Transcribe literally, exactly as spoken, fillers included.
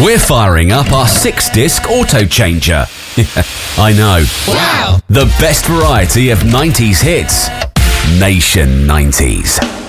We're firing up our six-disc auto changer. I know. Wow! The best variety of nineties hits. Nation nineties.